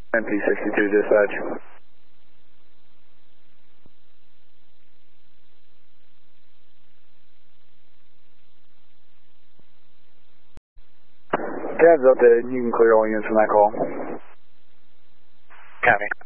MP62 dispatch. Tab's updated. You can clear all units from that call. Copy.